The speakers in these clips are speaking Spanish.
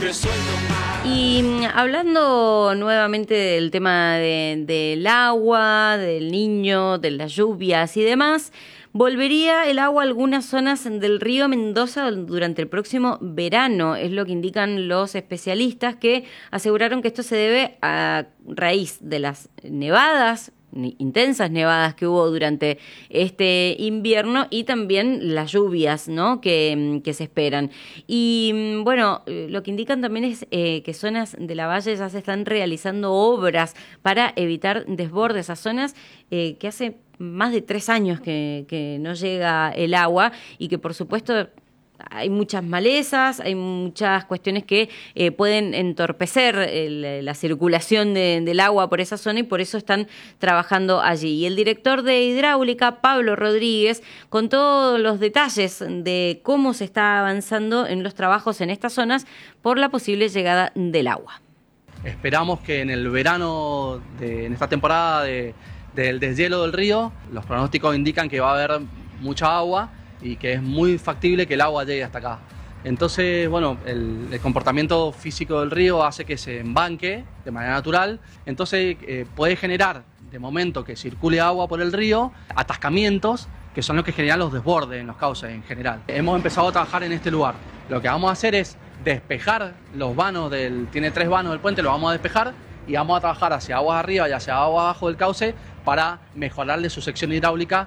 Y hablando nuevamente del tema del agua, del niño, de las lluvias y demás, volvería el agua a algunas zonas del río Mendoza durante el próximo verano, es lo que indican los especialistas, que aseguraron que esto se debe a raíz de las nevadas, intensas nevadas que hubo durante este invierno y también las lluvias, ¿no?, que se esperan. Y bueno, lo que indican también es que zonas de la valle ya se están realizando obras para evitar desbordes a zonas que hace más de 3 años que no llega el agua y que por supuesto hay muchas malezas, hay muchas cuestiones que pueden entorpecer la circulación del agua por esa zona y por eso están trabajando allí. Y el director de Hidráulica, Pablo Rodríguez, contó los detalles de cómo se está avanzando en los trabajos en estas zonas por la posible llegada del agua. Esperamos que en el verano, en esta temporada del deshielo del río, los pronósticos indican que va a haber mucha agua y que es muy factible que el agua llegue hasta acá. Entonces, bueno, el comportamiento físico del río hace que se embanque de manera natural, entonces puede generar, de momento que circule agua por el río, atascamientos, que son los que generan los desbordes en los cauces en general. Hemos empezado a trabajar en este lugar. Lo que vamos a hacer es despejar los vanos tiene 3 vanos del puente, los vamos a despejar y vamos a trabajar hacia aguas arriba y hacia aguas abajo del cauce para mejorarle su sección hidráulica.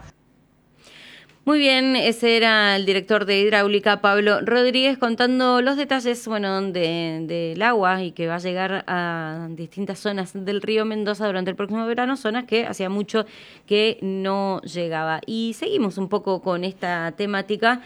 Muy bien, ese era el director de Hidráulica, Pablo Rodríguez, contando los detalles, bueno, del agua y que va a llegar a distintas zonas del río Mendoza durante el próximo verano, zonas que hacía mucho que no llegaba. Y seguimos un poco con esta temática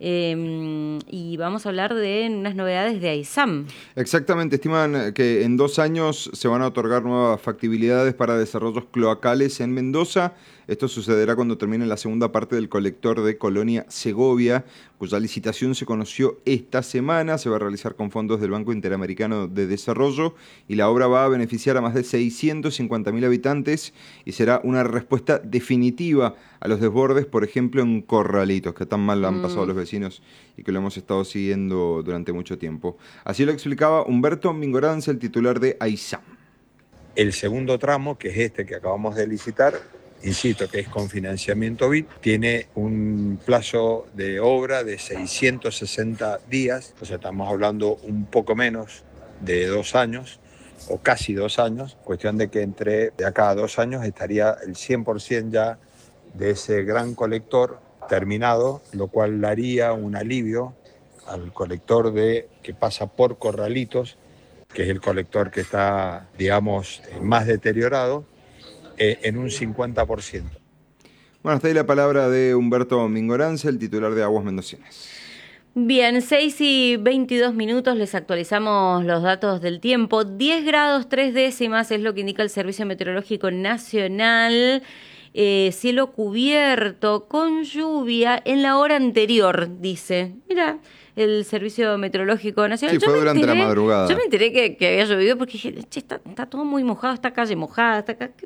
y vamos a hablar de unas novedades de AISAM. Exactamente, estiman que en 2 años se van a otorgar nuevas factibilidades para desarrollos cloacales en Mendoza. Esto sucederá cuando termine la segunda parte del colector de Colonia Segovia, cuya licitación se conoció esta semana. Se va a realizar con fondos del Banco Interamericano de Desarrollo y la obra va a beneficiar a más de 650.000 habitantes y será una respuesta definitiva a los desbordes, por ejemplo, en Corralitos, que tan mal la han pasado los vecinos y que lo hemos estado siguiendo durante mucho tiempo. Así lo explicaba Humberto Mingorance, el titular de AISAM. El segundo tramo, que es este que acabamos de licitar, insisto, que es con financiamiento BID, tiene un plazo de obra de 660 días, o sea, estamos hablando un poco menos de 2 años, o casi 2 años, cuestión de que de acá a 2 años estaría el 100% ya de ese gran colector terminado, lo cual daría un alivio al colector que pasa por Corralitos, que es el colector que está, digamos, más deteriorado, en un 50%. Bueno, hasta ahí la palabra de Humberto Mingorance, el titular de Aguas Mendocinas. Bien, 6:22, les actualizamos los datos del tiempo. 10 grados 3 décimas es lo que indica el Servicio Meteorológico Nacional. Cielo cubierto con lluvia en la hora anterior, dice. Mira, el Servicio Meteorológico Nacional. Sí, fue durante la madrugada. Yo me enteré que había llovido porque dije, che, está todo muy mojado, esta calle mojada,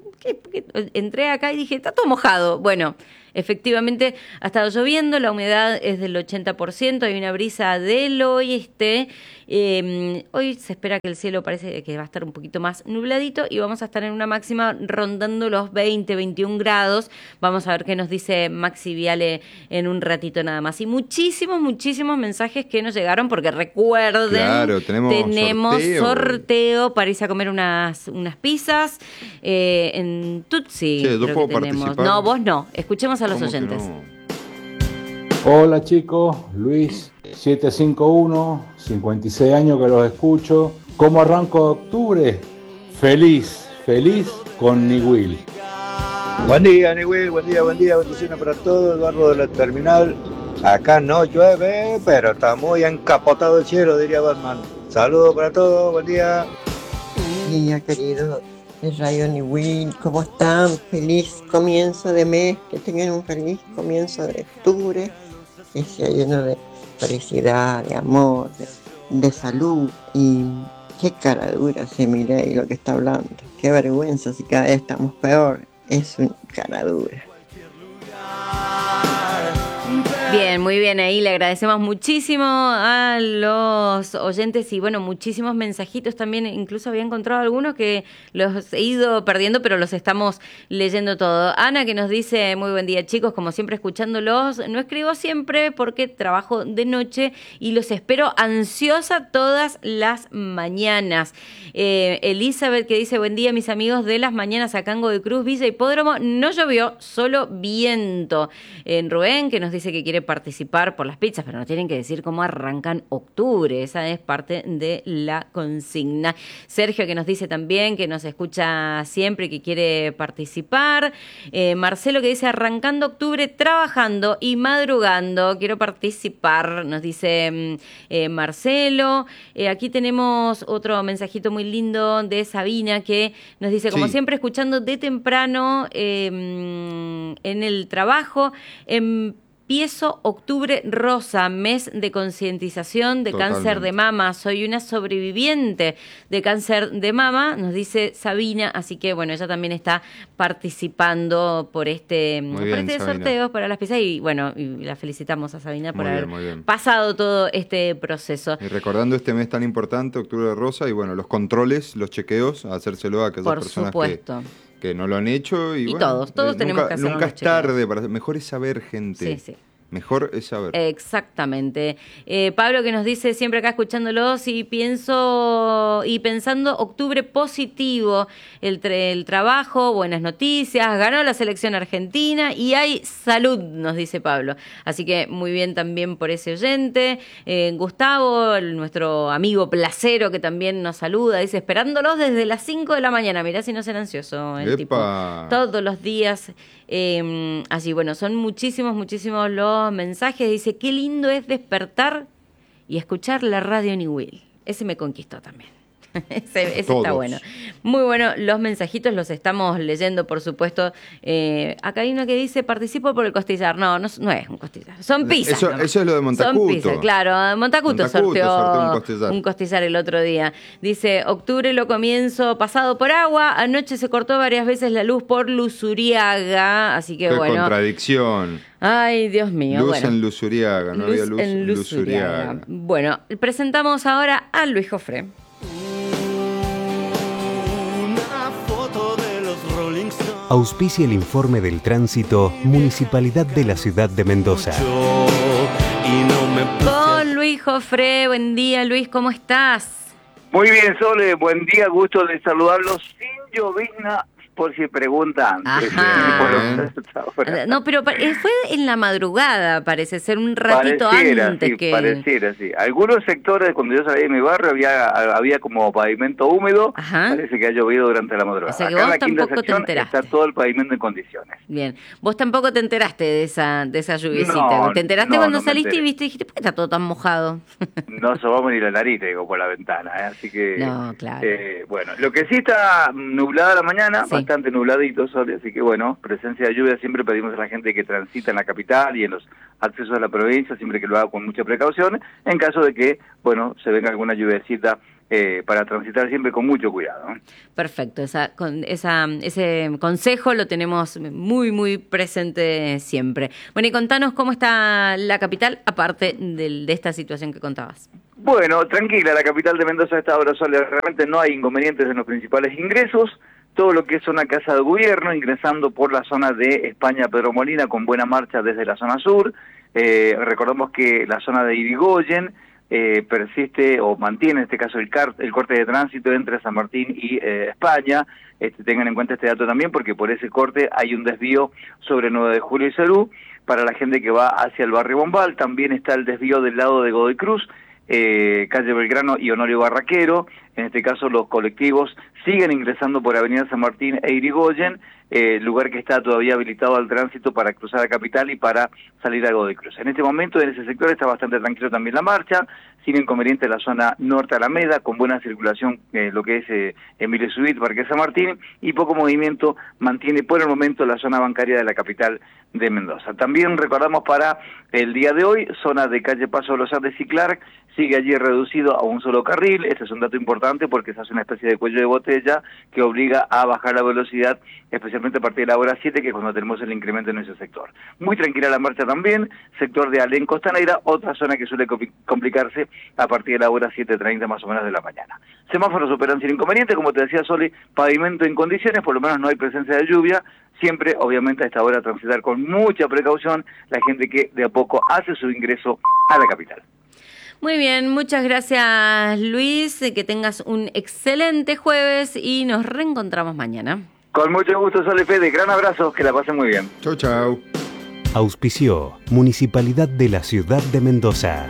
entré acá y dije, está todo mojado. Bueno, efectivamente ha estado lloviendo, la humedad es del 80%, hay una brisa del oeste. Hoy se espera que el cielo parece que va a estar un poquito más nubladito y vamos a estar en una máxima rondando los 20-21 grados. Vamos a ver qué nos dice Maxi Viale en un ratito nada más. Y muchísimos mensajes que nos llegaron porque recuerden, claro, tenemos sorteo para irse a comer unas pizzas en Tutsi. Sí, yo puedo participar. No, vos no. Escuchemos a los oyentes. Hola chicos, Luis 751, 56 años que los escucho. ¿Cómo arranco octubre? Feliz con Niwil. Buen día Niwil, buen día, bendiciones para todos. Eduardo de la Terminal. Acá no llueve, pero está muy encapotado el cielo, diría Batman. Saludos para todos, buen día. Buen día querido de Radio Niwil, ¿cómo están? Feliz comienzo de mes, que tengan un feliz comienzo de octubre, que sea lleno de felicidad, de amor, de salud. Y qué cara dura ese Milei lo que está hablando, qué vergüenza si cada vez estamos peor, es una cara dura. Bien, muy bien. Ahí le agradecemos muchísimo a los oyentes y bueno, muchísimos mensajitos también. Incluso había encontrado algunos que los he ido perdiendo, pero los estamos leyendo todo. Ana que nos dice, muy buen día chicos, como siempre escuchándolos. No escribo siempre porque trabajo de noche y los espero ansiosa todas las mañanas. Elizabeth que dice, buen día mis amigos de las mañanas acá en Godoy Cruz, Villa Hipódromo. No llovió, solo viento. Rubén que nos dice que quiere participar por las pizzas, pero nos tienen que decir cómo arrancan octubre. Esa es parte de la consigna. Sergio que nos dice también que nos escucha siempre y que quiere participar. Marcelo que dice arrancando octubre, trabajando y madrugando. Quiero participar, nos dice Marcelo. Aquí tenemos otro mensajito muy lindo de Sabina que nos dice, como siempre, escuchando de temprano en el trabajo. Empiezo octubre rosa, mes de concientización de cáncer de mama. Soy una sobreviviente de cáncer de mama, nos dice Sabina, así que bueno, ella también está participando por este sorteo para las piezas y bueno, y la felicitamos a Sabina por haber pasado todo este proceso. Y recordando este mes tan importante, octubre rosa, y bueno, los controles, los chequeos, a hacérselo a aquellas personas que no lo han hecho. Y bueno, todos tenemos que hacerlo. Nunca es tarde, mejor es saber, gente. Sí. Mejor es saber. Exactamente. Pablo que nos dice, siempre acá escuchándolos y pensando octubre positivo, el trabajo, buenas noticias, ganó la selección argentina y hay salud, nos dice Pablo. Así que muy bien también por ese oyente. Gustavo, nuestro amigo placero que también nos saluda, dice, esperándolos desde las 5 de la mañana. Mirá si no será ansioso el tipo. Todos los días. Así, bueno, son muchísimos los mensajes. Dice, qué lindo es despertar y escuchar la radio New Will. Ese me conquistó también. Ese está bueno. Muy bueno, los mensajitos los estamos leyendo, por supuesto. Acá hay uno que dice, participo por el costillar. No es un costillar, son pizzas. Eso es lo de Montacuto. Son pizzas, claro. Montacuto sorteó un costillar el otro día. Dice, octubre lo comienzo pasado por agua. Anoche se cortó varias veces la luz por Luzuriaga. Así que Qué contradicción. Ay, Dios mío. Luz en Luzuriaga, no había luz en Luzuriaga. Bueno, presentamos ahora a Luis Jofré. Auspicia el informe del tránsito Municipalidad de la Ciudad de Mendoza. Con Luis Jofré, buen día Luis, ¿cómo estás? Muy bien, Sole, buen día, gusto de saludarlos sin llovizna, por si preguntan. No, pero fue en la madrugada, parece ser un ratito antes que... Pareciera, sí. Algunos sectores, cuando yo salí de mi barrio, había como pavimento húmedo. Parece que ha llovido durante la madrugada. O sea que acá vos en la quinta tampoco te sección enteraste. está todo el pavimento en condiciones. Bien. Vos tampoco te enteraste de esa lluviecita. No, ¿Te enteraste cuando saliste y dijiste, ¿por qué está todo tan mojado? No sobamos ni la nariz, digo, por la ventana, así que... No, claro. Bueno, lo que sí está nublada la mañana, bastante nubladito, Sole, así que bueno, presencia de lluvia, siempre pedimos a la gente que transita en la capital y en los accesos a la provincia, siempre que lo haga con mucha precaución, en caso de que, bueno, se venga alguna lluviecita para transitar siempre con mucho cuidado. Perfecto, ese consejo lo tenemos muy presente siempre. Bueno, y contanos cómo está la capital, aparte de esta situación que contabas. Bueno, tranquila, la capital de Mendoza está ahora sola, realmente no hay inconvenientes en los principales ingresos. Todo lo que es zona Casa de Gobierno, ingresando por la zona de España Pedro Molina con buena marcha desde la zona sur. Recordamos que la zona de Irigoyen persiste o mantiene en este caso el corte de tránsito entre San Martín y España. Tengan en cuenta este dato también porque por ese corte hay un desvío sobre 9 de Julio y Salud. Para la gente que va hacia el barrio Bombal también está el desvío del lado de Godoy Cruz, calle Belgrano y Honorio Barraquero. En este caso los colectivos siguen ingresando por Avenida San Martín e Irigoyen, lugar que está todavía habilitado al tránsito para cruzar a Capital y para salir a Godoy Cruz. En este momento en ese sector está bastante tranquilo también la marcha, sin inconveniente la zona norte Alameda, con buena circulación lo que es Emilio Subit, Parque San Martín, y poco movimiento mantiene por el momento la zona bancaria de la capital de Mendoza. También recordamos para el día de hoy, zona de calle Paso de los Andes y Clark, sigue allí reducido a un solo carril. Este es un dato importante porque se hace una especie de cuello de botella que obliga a bajar la velocidad, especialmente a partir de la hora 7, que es cuando tenemos el incremento en ese sector. Muy tranquila la marcha también, sector de Alén Costanera, otra zona que suele complicarse a partir de la hora 7:30 más o menos de la mañana. Semáforos operan sin inconveniente, como te decía Soli, pavimento en condiciones, por lo menos no hay presencia de lluvia. Siempre, obviamente, a esta hora transitar con mucha precaución la gente que de a poco hace su ingreso a la capital. Muy bien, muchas gracias Luis, que tengas un excelente jueves y nos reencontramos mañana. Con mucho gusto, Sol y Fede, gran abrazo, que la pasen muy bien. Chau, chau. Auspició Municipalidad de la Ciudad de Mendoza.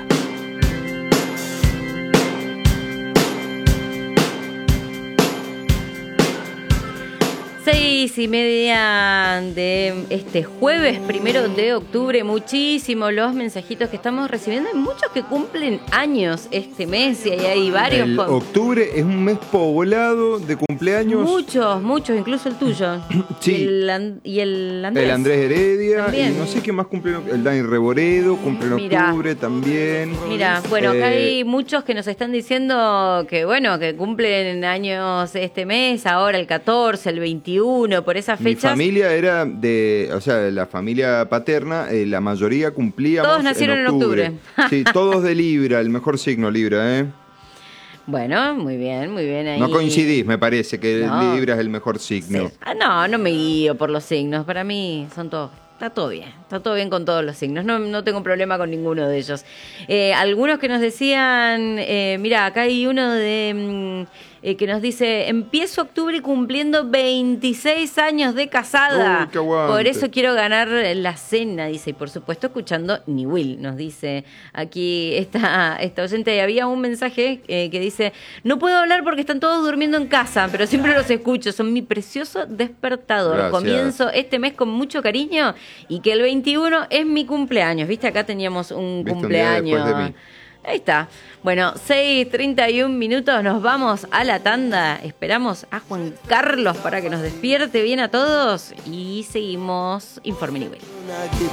6:30 de este jueves 1 de octubre. Muchísimos los mensajitos que estamos recibiendo. Hay muchos que cumplen años este mes y hay varios. El octubre es un mes poblado de cumpleaños. Muchos, incluso el tuyo. Sí. Y el Andrés. El Andrés Heredia. También. Y no sé qué más cumple. El Dani Reboredo cumple en octubre también. Mira, bueno, acá hay muchos que nos están diciendo que, bueno, que cumplen años este mes, ahora el 14, el 21, por esas fechas. Mi familia era la familia paterna, la mayoría cumplíamos. Todos nacieron en octubre. Sí, todos de Libra, el mejor signo Libra, ¿eh? Bueno, muy bien ahí. No coincidís, me parece, que No. Libra es el mejor signo. Sí. No me guío por los signos. Para mí son todos. Está todo bien con todos los signos, no tengo problema con ninguno de ellos. Algunos que nos decían, mira, acá hay uno que nos dice, empiezo octubre cumpliendo 26 años de casada, ¡Qué aguante! Por eso quiero ganar la cena, dice, y por supuesto escuchando Ni Will, nos dice aquí esta oyente. Y había un mensaje que dice, no puedo hablar porque están todos durmiendo en casa, pero siempre los escucho, son mi precioso despertador. Gracias. Comienzo este mes con mucho cariño y que el 21 es mi cumpleaños. ¿Viste? Acá teníamos un ¿Viste? Un día cumpleaños. después de mí. Ahí está. Bueno, 6:31 minutos, nos vamos a la tanda. Esperamos a Juan Carlos para que nos despierte bien a todos y seguimos Informe Nivel.